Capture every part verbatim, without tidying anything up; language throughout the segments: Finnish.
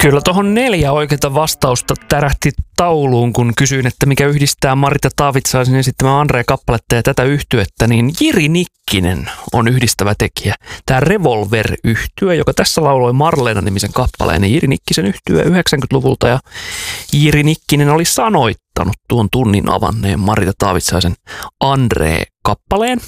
Kyllä tuohon neljä oikeita vastausta tärähti tauluun, kun kysyin, että mikä yhdistää Marita Taavitsaisen esittämään Andre-kappaletta ja tätä yhtyettä, niin Jiri Nikkinen on yhdistävä tekijä. Tämä Revolver-yhtye, joka tässä lauloi Marleena-nimisen kappaleen, niin Jiri Nikkisen yhtye yhdeksänkymmentäluvulta, ja Jiri Nikkinen oli sanoittanut tuon tunnin avanneen Marita Taavitsaisen Andre-kappaleen.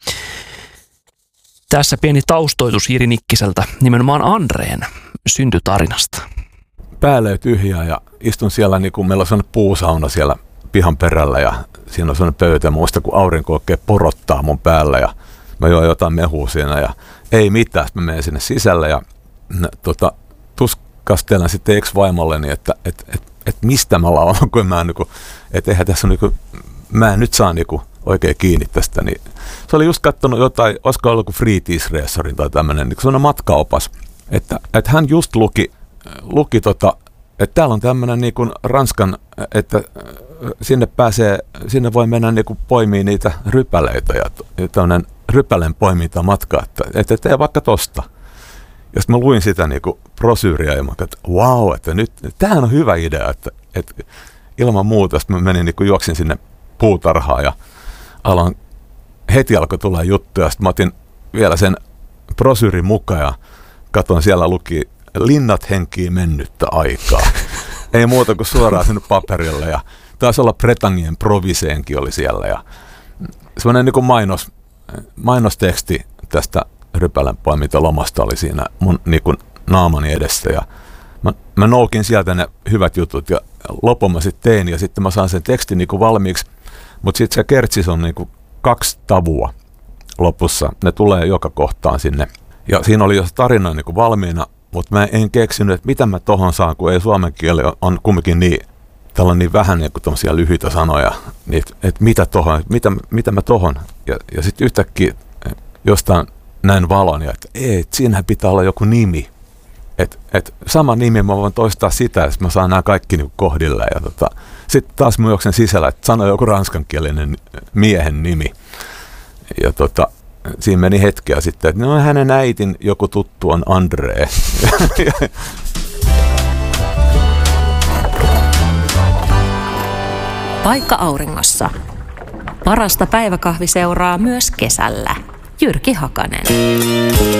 Tässä pieni taustoitus Jiri Nikkiseltä nimenomaan Andreen syntytarinasta. Päälle tyhjää ja istun siellä, niin kuin meillä on sellainen puusauna siellä pihan perällä ja siinä on sellainen pöytä. Muista, kun aurinko oikein porottaa mun päällä ja mä join jotain mehua siinä ja ei mitään. Sitten mä menen sinne sisälle ja tota, tuskastelen sitten ex-vaimolleni, että et, et, et mistä mä laulan, kun mä en, niin kuin, et eihän tässä niin kuin, mä en nyt saa niin kuin, oikein kiinni tästä. Niin, se oli just katsonut jotain, olisiko ollut kuin Fritidsresorin tai tämmöinen, niin sellainen matkaopas, että, että hän just luki, luki tota, että täällä on tämmöinen niin kuin Ranskan, että sinne pääsee, sinne voi mennä niin kuin poimii niitä rypäleitä ja tämmöinen rypäleen poiminta matka, että, että tee vaikka tosta. Ja sitten mä luin sitä niin kuin brosyyriä ja mä katsoin, että wow, että nyt, tämähän on hyvä idea, että, että ilman muuta. Sitten mä menin niin kuin juoksin sinne puutarhaan ja alan, heti alkoi tulla juttuja. Sitten mä otin vielä sen brosyyrin mukaan ja katson, siellä luki linnat henkii mennyttä aikaa. Ei muuta kuin suoraan sinne paperille. Ja taisi olla Bretagnen Proviseenkin oli siellä. Ja semmoinen niin kuin mainos, mainosteksti tästä rypälän poimintalomasta oli siinä mun niin kuin naamani edessä. Ja mä, mä noukin sieltä ne hyvät jutut ja lopun mä sitten tein. Ja sitten mä saan sen tekstin niin kuin valmiiksi. Mutta sitten se kertsis on niin kuin kaksi tavua lopussa. Ne tulee joka kohtaan sinne. Ja siinä oli jo tarina niin kuin valmiina, mutta mä en keksinyt, että mitä mä tohon saan, kun ei suomen kieli on kumminkin niin, täällä on niin vähän niin kuin tommosia lyhyitä sanoja, niin että mitä tohon, mitä, mitä mä tohon. Ja, ja sitten yhtäkkiä jostain näin valon, ja että ei, et siinähän pitää olla joku nimi. Että et sama nimi, mä voin toistaa sitä, että mä saan nämä kaikki niin kohdilleen. Ja tota, sitten taas mä juoksen sisällä, että sano joku ranskankielinen miehen nimi. Ja tota, siinä meni hetkeä sitten, että no hänen äitin joku tuttu on Andre. Paikka auringossa. Parasta päiväkahvi seuraa myös kesällä. Jyrki Hakanen.